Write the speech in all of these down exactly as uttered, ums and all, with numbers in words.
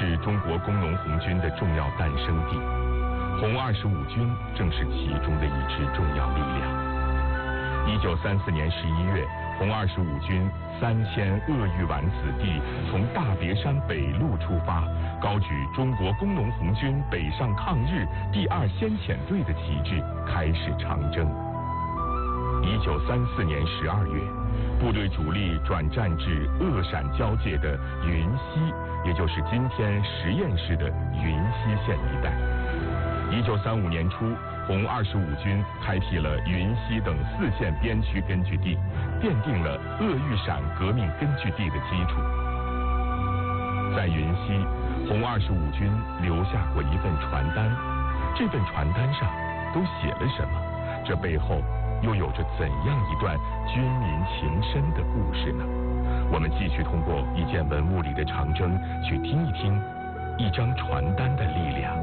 是中国工农红军的重要诞生地，红二十五军正是其中的一支重要力量。一九三四年十一月，红二十五军三千鄂豫皖子弟从大别山北路出发，高举中国工农红军北上抗日第二先遣队的旗帜，开始长征。一九三四年十二月，部队主力转战至鄂陕交界的云溪，也就是今天十堰市的云溪县一带。一九三五年初，红二十五军开辟了云溪等四县边区根据地，奠定了鄂豫陕革命根据地的基础。在云溪，红二十五军留下过一份传单，这份传单上都写了什么？这背后又有着怎样一段军民情深的故事呢？我们继续通过一件文物里的长征，去听一听一张传单的力量。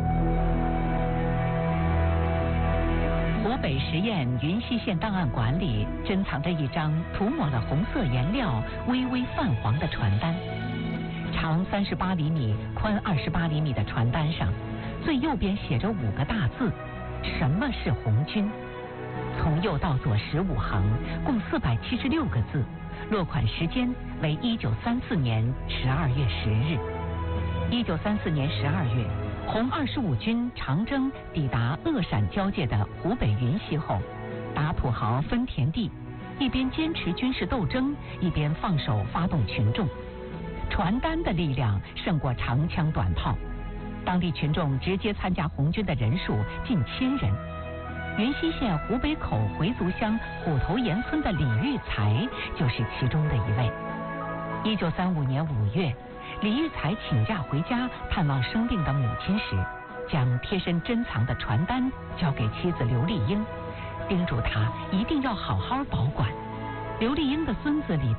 湖北十堰云溪县档案馆里珍藏着一张涂抹了红色颜料、微微泛黄的传单。长三十八厘米、宽二十八厘米的传单上，最右边写着五个大字：什么是红军？从右到左十五行，共四百七十六个字。落款时间为一九三四年十二月十日。一九三四年十二月，红二十五军长征抵达鄂陕交界的湖北云溪后，打土豪分田地，一边坚持军事斗争，一边放手发动群众。传单的力量胜过长枪短炮，当地群众直接参加红军的人数近千人。云溪县湖北口回族乡虎头岩村的李玉才就是其中的一位。一九三五年五月，李玉才请假回家探望生病的母亲时，将贴身珍藏的传单交给妻子刘丽英，叮嘱她一定要好好保管。刘丽英的孙子李